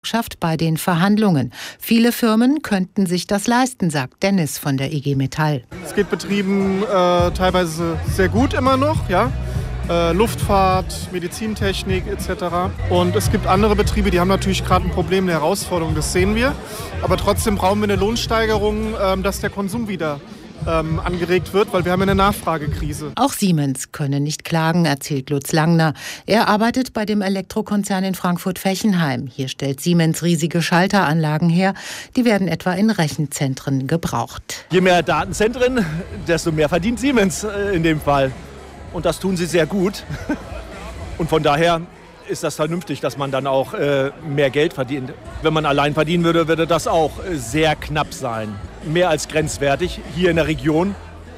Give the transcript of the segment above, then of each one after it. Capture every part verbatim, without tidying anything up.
bei den Verhandlungen. Viele Firmen könnten sich das leisten, sagt Dennis von der I G Metall. Es geht Betrieben äh, teilweise sehr gut immer noch, ja. Äh, Luftfahrt, Medizintechnik et cetera. Und es gibt andere Betriebe, die haben natürlich gerade ein Problem, eine Herausforderung, das sehen wir. Aber trotzdem brauchen wir eine Lohnsteigerung, äh, dass der Konsum wieder Ähm, angeregt wird, weil wir haben eine Nachfragekrise. Auch Siemens könne nicht klagen, erzählt Lutz Langner. Er arbeitet bei dem Elektrokonzern in Frankfurt-Fechenheim. Hier stellt Siemens riesige Schalteranlagen her. Die werden etwa in Rechenzentren gebraucht. Je mehr Datenzentren, desto mehr verdient Siemens äh, in dem Fall. Und das tun sie sehr gut. Und von daher ist das vernünftig, dass man dann auch äh, mehr Geld verdient. Wenn man allein verdienen würde, würde das auch äh, sehr knapp sein. Mehr als grenzwertig hier in der Region,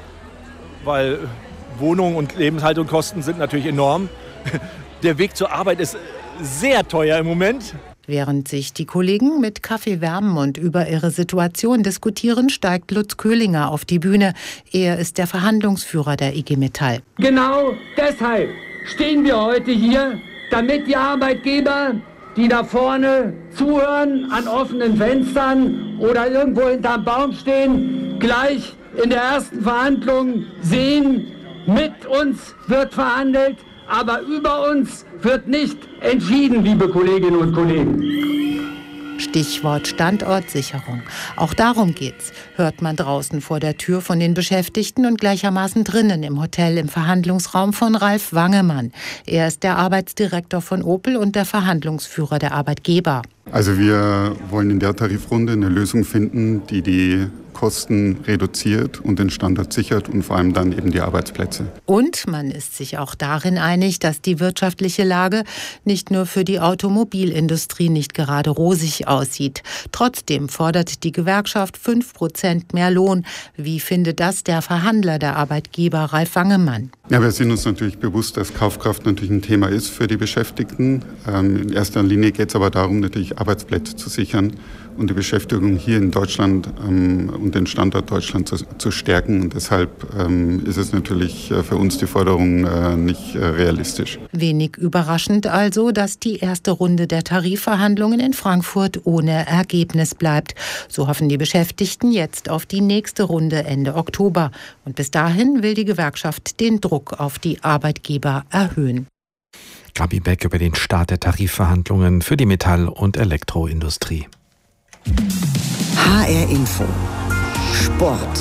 weil Wohnungen und Lebenshaltungskosten sind natürlich enorm. Der Weg zur Arbeit ist sehr teuer im Moment. Während sich die Kollegen mit Kaffee wärmen und über ihre Situation diskutieren, steigt Lutz Köhlinger auf die Bühne. Er ist der Verhandlungsführer der I G Metall. Genau deshalb stehen wir heute hier, damit die Arbeitgeber, die da vorne zuhören, an offenen Fenstern oder irgendwo hinterm Baum stehen, gleich in der ersten Verhandlung sehen, mit uns wird verhandelt, aber über uns wird nicht entschieden, liebe Kolleginnen und Kollegen. Stichwort Standortsicherung. Auch darum geht's, hört man draußen vor der Tür von den Beschäftigten und gleichermaßen drinnen im Hotel im Verhandlungsraum von Ralf Wangemann. Er ist der Arbeitsdirektor von Opel und der Verhandlungsführer der Arbeitgeber. Also wir wollen in der Tarifrunde eine Lösung finden, die die Kosten reduziert und den Standard sichert und vor allem dann eben die Arbeitsplätze. Und man ist sich auch darin einig, dass die wirtschaftliche Lage nicht nur für die Automobilindustrie nicht gerade rosig aussieht. Trotzdem fordert die Gewerkschaft fünf Prozent mehr Lohn. Wie findet das der Verhandler der Arbeitgeber Ralf Wangemann? Ja, wir sind uns natürlich bewusst, dass Kaufkraft natürlich ein Thema ist für die Beschäftigten. Ähm, in erster Linie geht es aber darum, natürlich Arbeitsplätze zu sichern und die Beschäftigung hier in Deutschland ähm, und den Standort Deutschland zu, zu stärken. Und deshalb ähm, ist es natürlich äh, für uns die Forderung äh, nicht äh, realistisch. Wenig überraschend also, dass die erste Runde der Tarifverhandlungen in Frankfurt ohne Ergebnis bleibt. So hoffen die Beschäftigten jetzt auf die nächste Runde Ende Oktober. Und bis dahin will die Gewerkschaft den Druck auf die Arbeitgeber erhöhen. Gabi Beck über den Start der Tarifverhandlungen für die Metall- und Elektroindustrie. H R Info Sport.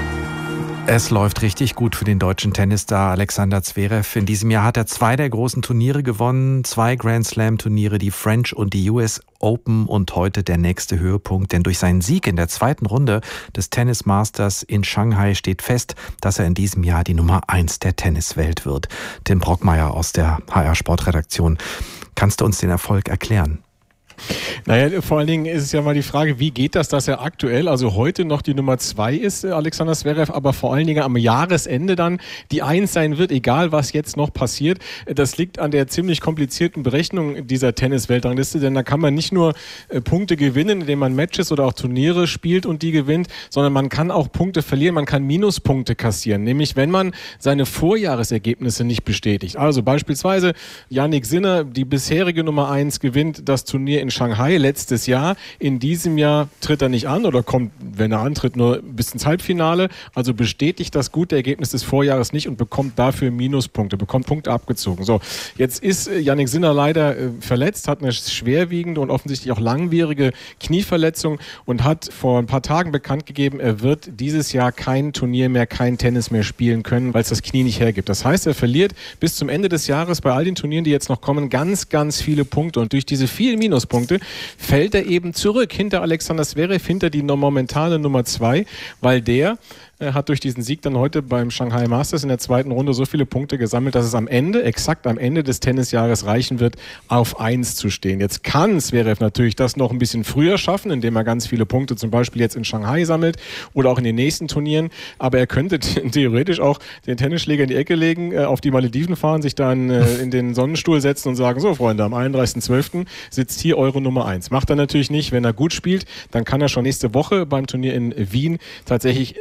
Es läuft richtig gut für den deutschen Tennisstar Alexander Zverev. In diesem Jahr hat er zwei der großen Turniere gewonnen, zwei Grand Slam Turniere, die French und die U S Open und heute der nächste Höhepunkt. Denn durch seinen Sieg in der zweiten Runde des Tennis Masters in Shanghai steht fest, dass er in diesem Jahr die Nummer eins der Tenniswelt wird. Tim Brockmeier aus der H R Sportredaktion. Kannst du uns den Erfolg erklären? Naja, vor allen Dingen ist es ja mal die Frage, wie geht das, dass er aktuell, also heute noch die Nummer zwei ist, Alexander Zverev, aber vor allen Dingen am Jahresende dann die Eins sein wird, egal was jetzt noch passiert. Das liegt an der ziemlich komplizierten Berechnung dieser Tennis-Weltrangliste, denn da kann man nicht nur äh, Punkte gewinnen, indem man Matches oder auch Turniere spielt und die gewinnt, sondern man kann auch Punkte verlieren, man kann Minuspunkte kassieren, nämlich wenn man seine Vorjahresergebnisse nicht bestätigt. Also beispielsweise Jannik Sinner, die bisherige Nummer eins, gewinnt das Turnier in Shanghai letztes Jahr. In diesem Jahr tritt er nicht an oder kommt, wenn er antritt, nur bis ins Halbfinale. Also bestätigt das gute Ergebnis des Vorjahres nicht und bekommt dafür Minuspunkte, bekommt Punkte abgezogen. So, jetzt ist Jannik Sinner leider äh, verletzt, hat eine schwerwiegende und offensichtlich auch langwierige Knieverletzung und hat vor ein paar Tagen bekannt gegeben, er wird dieses Jahr kein Turnier mehr, kein Tennis mehr spielen können, weil es das Knie nicht hergibt. Das heißt, er verliert bis zum Ende des Jahres bei all den Turnieren, die jetzt noch kommen, ganz, ganz viele Punkte. Und durch diese vielen Minuspunkte fällt er eben zurück hinter Alexander Zverev, hinter die momentane Nummer zwei, weil der äh, hat durch diesen Sieg dann heute beim Shanghai Masters in der zweiten Runde so viele Punkte gesammelt, dass es am Ende, exakt am Ende des Tennisjahres reichen wird, auf eins zu stehen. Jetzt kann Zverev natürlich das noch ein bisschen früher schaffen, indem er ganz viele Punkte zum Beispiel jetzt in Shanghai sammelt oder auch in den nächsten Turnieren, aber er könnte theoretisch auch den Tennisschläger in die Ecke legen, äh, auf die Malediven fahren, sich dann äh, in den Sonnenstuhl setzen und sagen, so Freunde, am einunddreißigsten zwölften sitzt hier eure Nummer eins. Macht er natürlich nicht. Wenn er gut spielt, dann kann er schon nächste Woche beim Turnier in Wien tatsächlich wirklich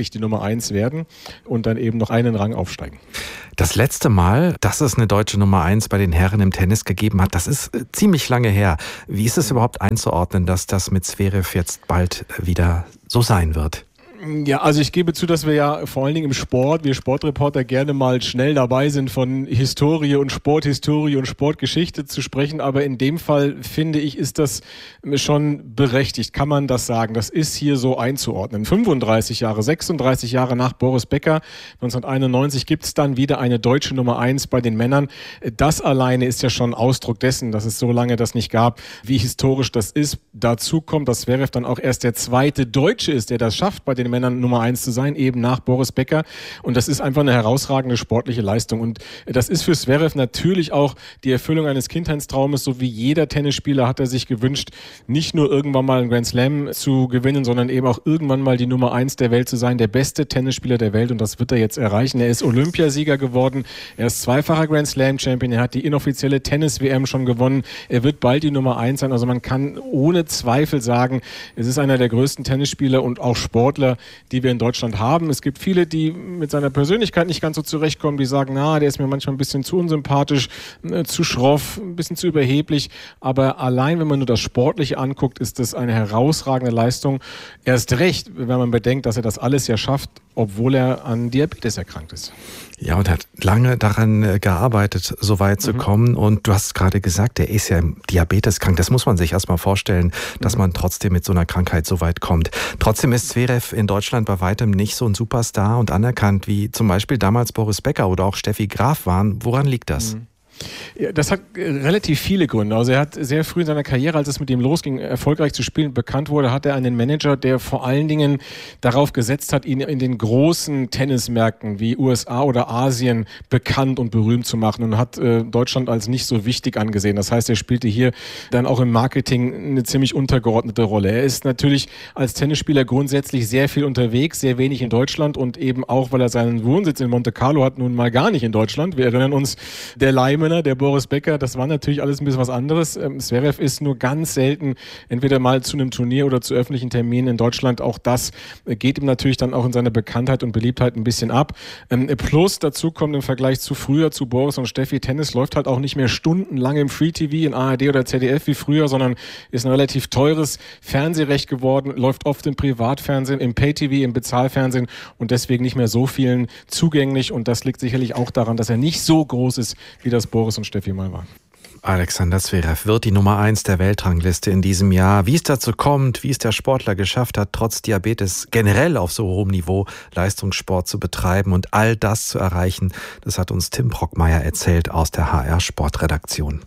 wirklich die Nummer eins werden und dann eben noch einen Rang aufsteigen. Das letzte Mal, dass es eine deutsche Nummer eins bei den Herren im Tennis gegeben hat, das ist ziemlich lange her. Wie ist es überhaupt einzuordnen, dass das mit Zverev jetzt bald wieder so sein wird? Ja, also ich gebe zu, dass wir ja vor allen Dingen im Sport, wir Sportreporter gerne mal schnell dabei sind, von Historie und Sporthistorie und Sportgeschichte zu sprechen. Aber in dem Fall, finde ich, ist das schon berechtigt. Kann man das sagen? Das ist hier so einzuordnen. fünfunddreißig Jahre, sechsunddreißig Jahre nach Boris Becker, neunzehnhunderteinundneunzig, gibt es dann wieder eine deutsche Nummer eins bei den Männern. Das alleine ist ja schon Ausdruck dessen, dass es so lange das nicht gab, wie historisch das ist. Dazu kommt, dass Zverev dann auch erst der zweite Deutsche ist, der das schafft, bei den Männern Nummer eins zu sein, eben nach Boris Becker. Und das ist einfach eine herausragende sportliche Leistung. Und das ist für Zverev natürlich auch die Erfüllung eines Kindheitstraumes. So wie jeder Tennisspieler hat er sich gewünscht, nicht nur irgendwann mal einen Grand Slam zu gewinnen, sondern eben auch irgendwann mal die Nummer eins der Welt zu sein, der beste Tennisspieler der Welt. Und das wird er jetzt erreichen. Er ist Olympiasieger geworden. Er ist zweifacher Grand Slam Champion. Er hat die inoffizielle Tennis-W M schon gewonnen. Er wird bald die Nummer eins sein. Also man kann ohne Zweifel sagen, es ist einer der größten Tennisspieler und auch Sportler, die wir in Deutschland haben. Es gibt viele, die mit seiner Persönlichkeit nicht ganz so zurechtkommen, die sagen, na, der ist mir manchmal ein bisschen zu unsympathisch, äh, zu schroff, ein bisschen zu überheblich. Aber allein, wenn man nur das Sportliche anguckt, ist das eine herausragende Leistung. Erst recht, wenn man bedenkt, dass er das alles ja schafft, obwohl er an Diabetes erkrankt ist. Ja, und hat lange daran gearbeitet, so weit mhm. zu kommen. Und du hast gerade gesagt, er ist ja diabeteskrank. Das muss man sich erstmal vorstellen, dass mhm. man trotzdem mit so einer Krankheit so weit kommt. Trotzdem ist Zverev in Deutschland bei weitem nicht so ein Superstar und anerkannt, wie zum Beispiel damals Boris Becker oder auch Steffi Graf waren. Woran liegt das? Mhm. Ja, das hat relativ viele Gründe. Also er hat sehr früh in seiner Karriere, als es mit ihm losging, erfolgreich zu spielen, bekannt wurde, hat er einen Manager, der vor allen Dingen darauf gesetzt hat, ihn in den großen Tennismärkten wie U S A oder Asien bekannt und berühmt zu machen und hat äh, Deutschland als nicht so wichtig angesehen. Das heißt, er spielte hier dann auch im Marketing eine ziemlich untergeordnete Rolle. Er ist natürlich als Tennisspieler grundsätzlich sehr viel unterwegs, sehr wenig in Deutschland und eben auch, weil er seinen Wohnsitz in Monte Carlo hat, nun mal gar nicht in Deutschland. Wir erinnern uns, der Leimener, der Boris Becker, das war natürlich alles ein bisschen was anderes. Ähm, Zverev ist nur ganz selten entweder mal zu einem Turnier oder zu öffentlichen Terminen in Deutschland. Auch das geht ihm natürlich dann auch in seiner Bekanntheit und Beliebtheit ein bisschen ab. Ähm, plus dazu kommt im Vergleich zu früher, zu Boris und Steffi, Tennis läuft halt auch nicht mehr stundenlang im Free-T V, in A R D oder Z D F wie früher, sondern ist ein relativ teures Fernsehrecht geworden, läuft oft im Privatfernsehen, im Pay-T V, im Bezahlfernsehen und deswegen nicht mehr so vielen zugänglich. Und das liegt sicherlich auch daran, dass er nicht so groß ist, wie das Boris und Steffi mal waren. Alexander Zverev wird die Nummer eins der Weltrangliste in diesem Jahr. Wie es dazu kommt, wie es der Sportler geschafft hat, trotz Diabetes generell auf so hohem Niveau Leistungssport zu betreiben und all das zu erreichen, das hat uns Tim Brockmeier erzählt aus der H R Sportredaktion.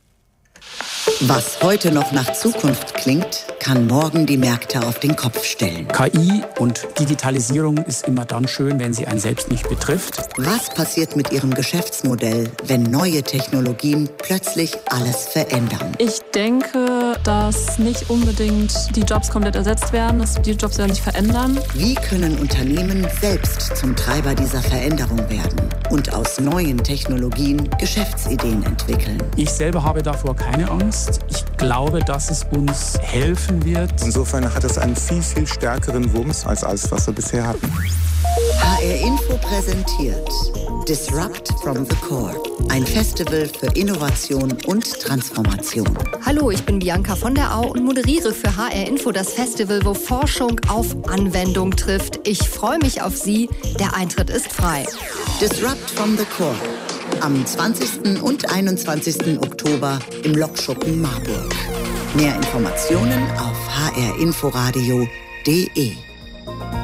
Was heute noch nach Zukunft klingt, kann morgen die Märkte auf den Kopf stellen. K I und Digitalisierung ist immer dann schön, wenn sie einen selbst nicht betrifft. Was passiert mit Ihrem Geschäftsmodell, wenn neue Technologien plötzlich alles verändern? Ich denke, dass nicht unbedingt die Jobs komplett ersetzt werden, dass die Jobs werden sich verändern. Wie können Unternehmen selbst zum Treiber dieser Veränderung werden und aus neuen Technologien Geschäftsideen entwickeln? Ich selber habe davor keine Angst. Ich glaube, dass es uns helfen wird. Insofern hat es einen viel, viel stärkeren Wumms als alles, was wir bisher hatten. H R Info präsentiert Disrupt from the Core, ein Festival für Innovation und Transformation. Hallo, ich bin Bianca von der Au und moderiere für H R Info das Festival, wo Forschung auf Anwendung trifft. Ich freue mich auf Sie. Der Eintritt ist frei. Disrupt from the Core. Am zwanzigsten und einundzwanzigsten Oktober im Lokschuppen Marburg. Mehr Informationen auf h r inforadio punkt d e.